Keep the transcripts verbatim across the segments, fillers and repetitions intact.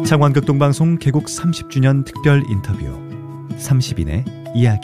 창원 극동방송 개국 삼십 주년 특별 인터뷰 삼십 인의 이야기.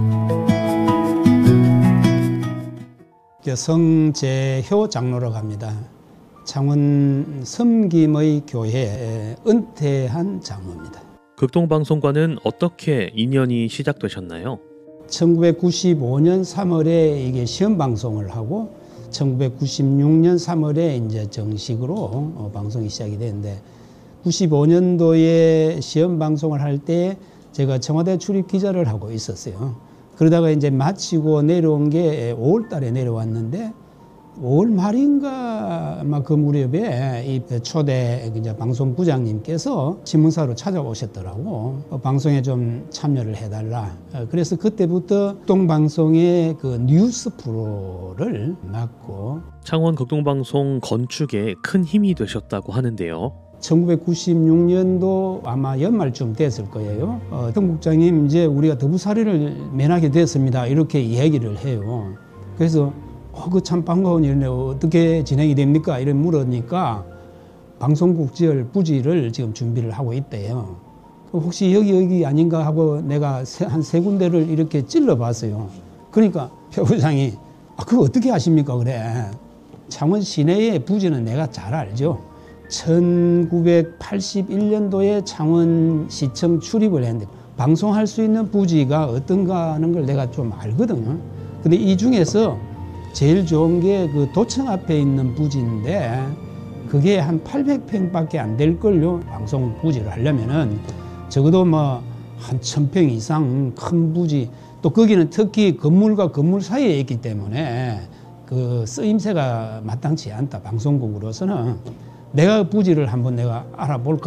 성재효 장로라고 합니다. 창원 섬김의 교회에 은퇴한 장로입니다. 극동방송과는 어떻게 인연이 시작되셨나요? 천구백구십오 년 삼월에 이게 시험 방송을 하고 천구백구십육 년 삼월에 이제 정식으로 어, 방송이 시작이 됐는데, 구십오 년도에 시험 방송을 할 때 제가 청와대 출입 기자를 하고 있었어요. 그러다가 이제 마치고 내려온 게 오월 달에 내려왔는데, 오월 말인가 아마 그 무렵에 이 초대 이제 방송 부장님께서 신문사로 찾아오셨더라고. 어, 방송에 좀 참여를 해달라. 어, 그래서 그때부터 극동방송의 그 뉴스 프로를 맡고. 창원 극동방송 건축에 큰 힘이 되셨다고 하는데요. 천구백구십육 년도 아마 연말쯤 됐을 거예요. 어, 정 국장님, 이제 우리가 더부사리를 면하게 됐습니다, 이렇게 얘기를 해요. 그래서 어, 그 참 반가운 일인데 어떻게 진행이 됩니까? 이런 물으니까 방송국 지을 부지를 지금 준비를 하고 있대요. 혹시 여기 여기 아닌가 하고 내가 한 세 군데를 이렇게 찔러봤어요. 그러니까 표 부장이 아, 그거 어떻게 아십니까? 그래. 창원 시내의 부지는 내가 잘 알죠. 천구백팔십일 년도에 창원시청 출입을 했는데 방송할 수 있는 부지가 어떤가 하는 걸 내가 좀 알거든요. 근데 이 중에서 제일 좋은 게 그 도청 앞에 있는 부지인데 그게 한 팔백 평밖에 안 될걸요. 방송 부지를 하려면은 적어도 뭐 한 천 평 이상 큰 부지, 또 거기는 특히 건물과 건물 사이에 있기 때문에 그 쓰임새가 마땅치 않다. 방송국으로서는 내가 부지를 한번 내가 알아볼까.